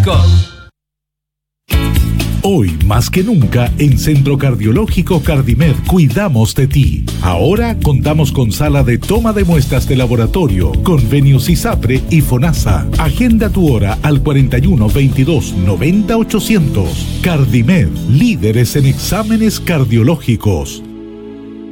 Cardiológico. Hoy, más que nunca, en Centro Cardiológico Cardimed cuidamos de ti. Ahora contamos con sala de toma de muestras de laboratorio, convenios ISAPRE y FONASA. Agenda tu hora al 41 22 90 800. Cardimed, líderes en exámenes cardiológicos.